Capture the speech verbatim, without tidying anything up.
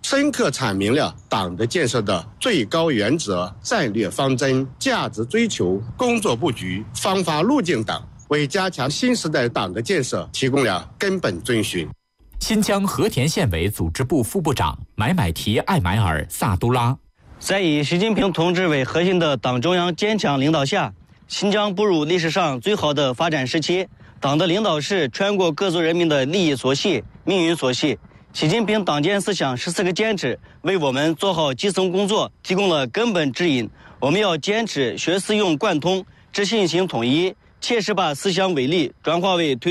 深刻阐明了党的建设的最高原则、战略方针、价值追求、工作布局、方法路径等，为加强新时代党的建设提供了根本遵循。 新疆和田县委组织部副部长买买提艾买尔萨都拉， 在以习近平同志为核心的党中央坚强领导下，新疆步入历史上最好的发展时期。党的领导是全国各族人民的利益所系、命运所系。习近平党建思想十四个坚持为我们做好基层工作提供了根本指引。我们要坚持学思用贯通、知信行统一，切实把思想伟力转化为推